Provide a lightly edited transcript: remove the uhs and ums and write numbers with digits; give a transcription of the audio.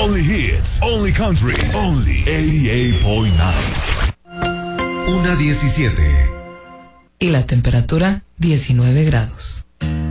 Only hits, only country, only 88.9. 1:17. Y la temperatura 19 grados.